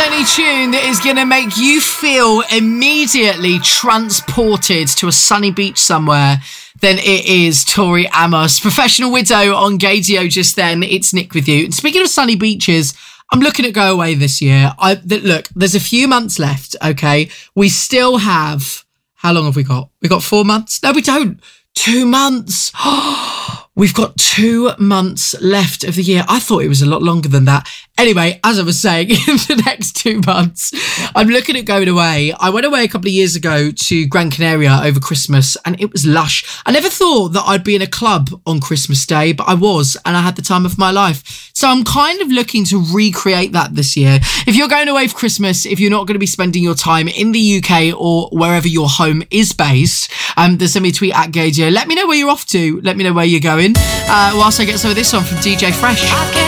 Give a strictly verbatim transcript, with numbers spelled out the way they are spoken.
only tune that is going to make you feel immediately transported to a sunny beach somewhere, then it is Tori Amos. Professional Widow on Gaydio just then. It's Nick with you. And speaking of sunny beaches, I'm looking at go away this year. I th- Look, there's a few months left, okay? We still have... How long have we got? We got four months? No, we don't. Two months. We've got two months left of the year. I thought it was a lot longer than that. Anyway, as I was saying, in the next two months, I'm looking at going away. I went away a couple of years ago to Gran Canaria over Christmas, and it was lush. I never thought that I'd be in a club on Christmas Day, but I was, and I had the time of my life. So I'm kind of looking to recreate that this year. If you're going away for Christmas, if you're not going to be spending your time in the U K or wherever your home is based, um, then send me a tweet at Gaydio. Let me know where you're off to. Let me know where you're going. Uh, whilst I get some of this on from D J Fresh.